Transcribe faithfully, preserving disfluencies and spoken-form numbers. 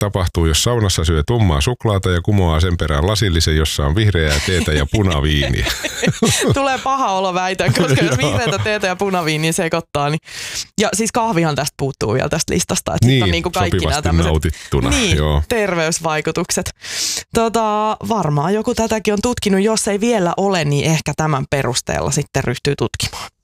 tapahtuu, jos saunassa syö tummaa suklaata ja kumoaa sen perään lasillisen, jossa on vihreää teetä ja punaviiniä. Tulee paha olo, väitän, koska jos vihreätä teetä ja punaviiniä sekoittaa, niin... Ja siis kahvihan tästä puuttuu vielä tästä listasta, että niin, on niinku kaikki nämä tämmöiset nautittuna. Niin, joo. terveysvaikutukset. Tota, varmaan joku tätäkin on tutkinut, jos ei vielä ole, niin ehkä tämän perusteella sitten ryhtyy tutkimaan.